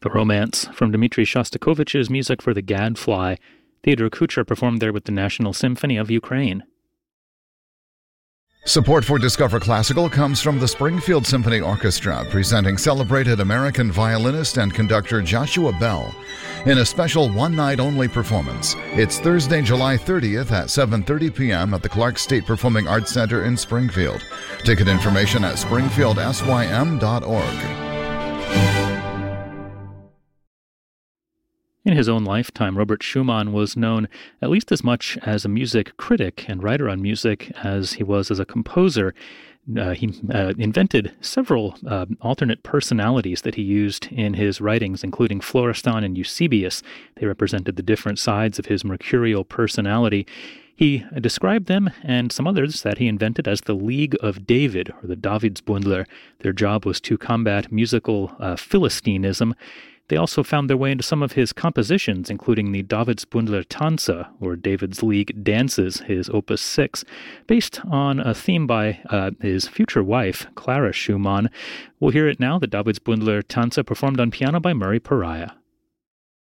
The Romance, from Dmitri Shostakovich's music for The Gadfly. Theodor Kucher performed there with the National Symphony of Ukraine. Support for Discover Classical comes from the Springfield Symphony Orchestra, presenting celebrated American violinist and conductor Joshua Bell in a special one-night-only performance. It's Thursday, July 30th at 7:30 p.m. at the Clark State Performing Arts Center in Springfield. Ticket information at springfieldsym.org. In his own lifetime, Robert Schumann was known at least as much as a music critic and writer on music as he was as a composer. He invented several alternate personalities that he used in his writings, including Florestan and Eusebius. They represented the different sides of his mercurial personality. He described them and some others that he invented as the League of David, or the Davidsbündler. Their job was to combat musical Philistinism. They also found their way into some of his compositions, including the Davidsbündler Tanze, or David's League Dances, his Opus 6, based on a theme by his future wife, Clara Schumann. We'll hear it now, the Davidsbündler Tanze, performed on piano by Murray Pariah.